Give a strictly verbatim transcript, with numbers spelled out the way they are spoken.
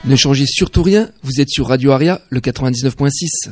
Ne changez surtout rien, vous êtes sur Radio Aria, le quatre-vingt-dix-neuf point six.